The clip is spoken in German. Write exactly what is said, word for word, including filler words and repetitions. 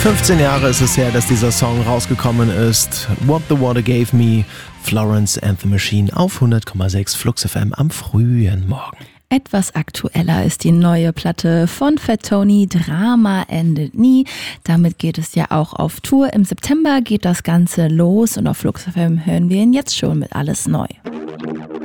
fünfzehn Jahre ist es her, dass dieser Song rausgekommen ist. What the Water Gave Me, Florence and the Machine auf hundert Komma sechs Flux F M am frühen Morgen. Etwas aktueller ist die neue Platte von Fat Tony, Drama endet nie. Damit geht es ja auch auf Tour. Im September geht das Ganze los und auf Flux F M hören wir ihn jetzt schon mit Alles neu.